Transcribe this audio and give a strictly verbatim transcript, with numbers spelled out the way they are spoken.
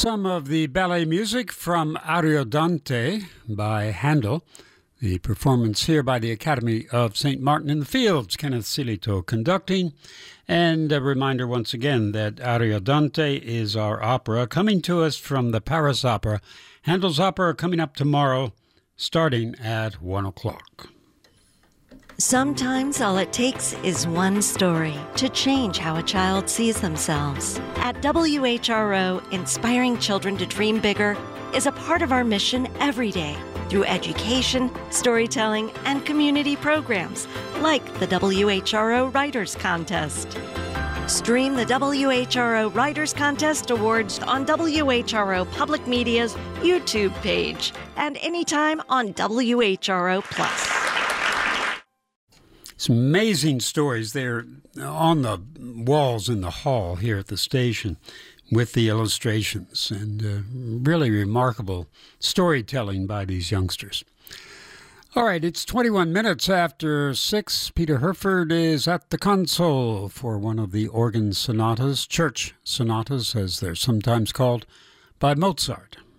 Some of the ballet music from Ariodante by Handel. The performance here by the Academy of Saint Martin in the Fields, Kenneth Silito conducting. And a reminder once again that Ariodante is our opera coming to us from the Paris Opera. Handel's opera coming up tomorrow starting at one o'clock. Sometimes all it takes is one story to change how a child sees themselves. At W H R O, inspiring children to dream bigger is a part of our mission every day through education, storytelling, and community programs like the W H R O Writers Contest. Stream the W H R O Writers Contest Awards on W H R O Public Media's YouTube page and anytime on W H R O Plus. Some amazing stories there on the walls in the hall here at the station with the illustrations and uh, really remarkable storytelling by these youngsters. All right, it's twenty-one minutes after six. Peter Herford is at the console for one of the organ sonatas, church sonatas as they're sometimes called, by Mozart.